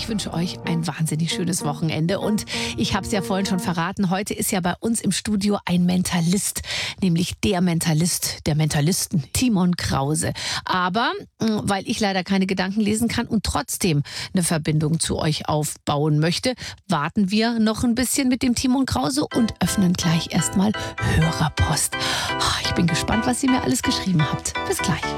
wünsche euch ein wahnsinnig schönes Wochenende. Und ich habe es ja vorhin schon verraten, heute ist ja bei uns im Studio ein Mentalist, nämlich der Mentalist der Mentalisten, Timon Krause. Aber weil ich leider keine Gedanken lesen kann und trotzdem eine Verbindung zu euch aufbauen möchte, warten wir noch ein bisschen mit dem Timon Krause und öffnen gleich erstmal Hörerpost. Ich bin gespannt, was ihr mir alles geschrieben habt. Bis gleich.